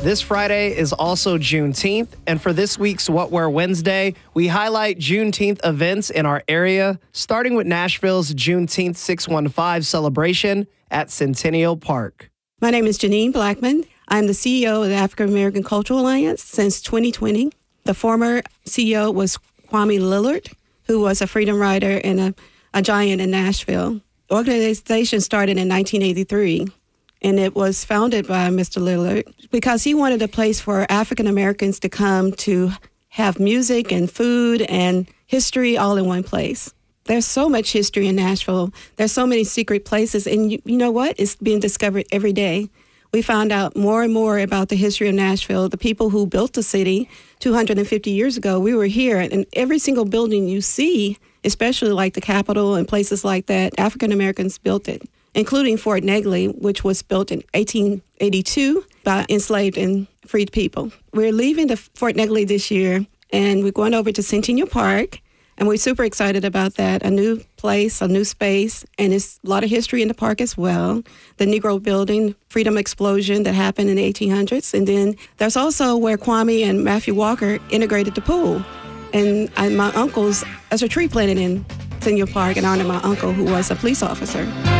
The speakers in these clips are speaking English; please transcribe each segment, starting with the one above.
This Friday is also Juneteenth, and for this week's What Wear Wednesday, we highlight Juneteenth events in our area, starting with Nashville's Juneteenth 615 celebration at Centennial Park. My name is Janine Blackman. I'm the CEO of the African American Cultural Alliance since 2020. The former CEO was Kwame Lillard, who was a freedom rider and a giant in Nashville. The organization started in 1983. And it was founded by Mr. Lillard because he wanted a place for African Americans to come to have music and food and history all in one place. There's so much history in Nashville. There's so many secret places. And you know what? It's being discovered every day. We found out more and more about the history of Nashville, the people who built the city 250 years ago. We were here, and every single building you see, especially like the Capitol and places like that, African Americans built it, including Fort Negley, which was built in 1882 by enslaved and freed people. We're leaving the Fort Negley this year, and we're going over to Centennial Park, and we're super excited about that. A new place, a new space, and there's a lot of history in the park as well. The Negro Building, Freedom Explosion that happened in the 1800s, and then there's also where Kwame and Matthew Walker integrated the pool. And my uncle's, there's a tree planted in Centennial Park in honor of my uncle, who was a police officer.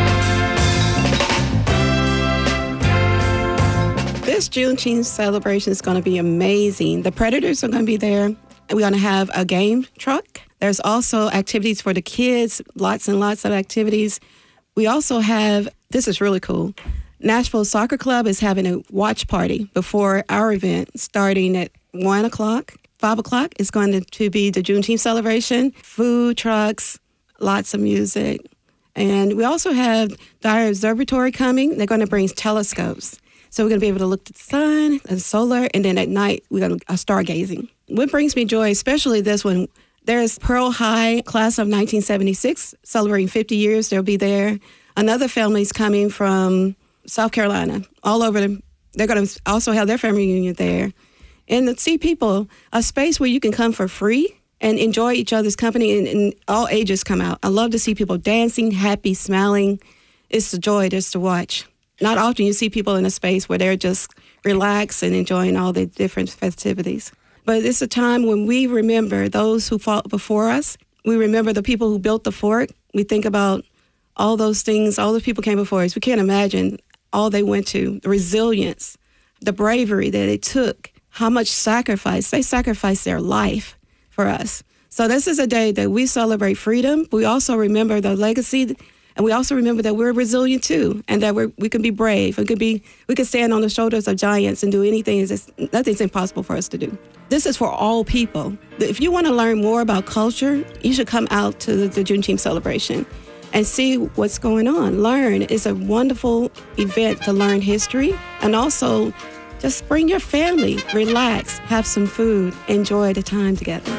This Juneteenth celebration is going to be amazing. The Predators are going to be there. We're going to have a game truck. There's also activities for the kids, lots and lots of activities. We also have, this is really cool, Nashville Soccer Club is having a watch party before our event starting at 1 o'clock. 5 o'clock is going to be the Juneteenth celebration, food trucks, lots of music. And we also have Dyer Observatory coming. They're going to bring telescopes. So we're going to be able to look at the sun and solar, and then at night we're going to stargazing. What brings me joy, especially this one, there's Pearl High, class of 1976, celebrating 50 years. They'll be there. Another family's coming from South Carolina, all over. They're going to also have their family reunion there. And to see people, a space where you can come for free and enjoy each other's company, and all ages come out. I love to see people dancing, happy, smiling. It's a joy just to watch. Not often you see people in a space where they're just relaxed and enjoying all the different festivities. But it's a time when we remember those who fought before us. We remember the people who built the fort. We think about all those things, all those people came before us. We can't imagine all they went to, the resilience, the bravery that it took, how much sacrifice. They sacrificed their life for us. So this is a day that we celebrate freedom. We also remember the legacy. And we also remember that we're resilient too, and that we can be brave. We can stand on the shoulders of giants and do anything. Nothing's impossible for us to do. This is for all people. If you want to learn more about culture, you should come out to the Juneteenth celebration and see what's going on. Learn. It's a wonderful event to learn history, and also just bring your family, relax, have some food, enjoy the time together.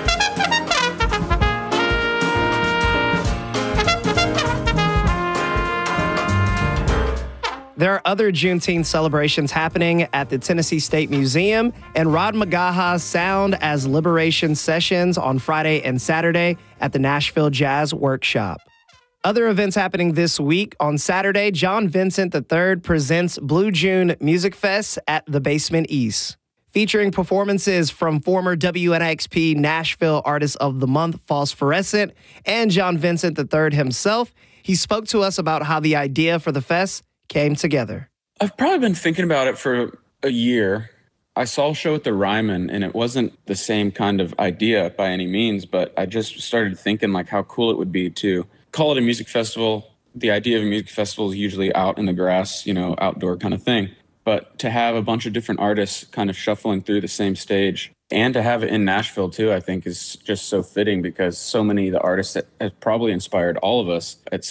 There are other Juneteenth celebrations happening at the Tennessee State Museum and Rod McGaha's Sound as Liberation sessions on Friday and Saturday at the Nashville Jazz Workshop. Other events happening this week. On Saturday, John Vincent III presents Blue June Music Fest at the Basement East, featuring performances from former WNXP Nashville Artist of the Month, Phosphorescent, and John Vincent III himself. He spoke to us about how the idea for the fest came together. I've probably been thinking about it for a year. I saw a show at the Ryman, and it wasn't the same kind of idea by any means, but I just started thinking like how cool it would be to call it a music festival. The idea of a music festival is usually out in the grass, outdoor kind of thing. But to have a bunch of different artists kind of shuffling through the same stage, and to have it in Nashville too, I think is just so fitting because so many of the artists that have probably inspired all of us at